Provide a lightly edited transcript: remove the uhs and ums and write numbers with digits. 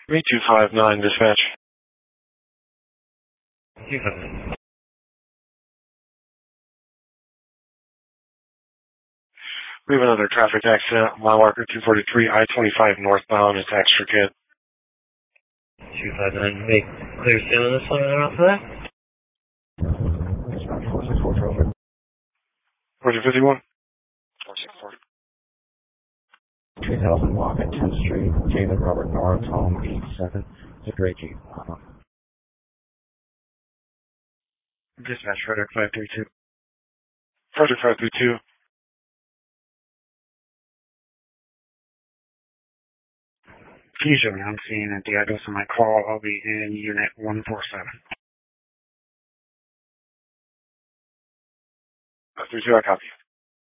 3259 dispatch. We have another traffic accident. Mile marker 243, I-25 northbound. It's extra kid. 259, make clear stand on this one and off of that. 4051. 464. 3000 block at 10th Street, David Robert Norris, home 87. It's a great Jeep. Dispatch, Frederick 532. Frederick 532. Can you show me? I'm seeing at the address of my call. I'll be in unit 147. 532, I copy.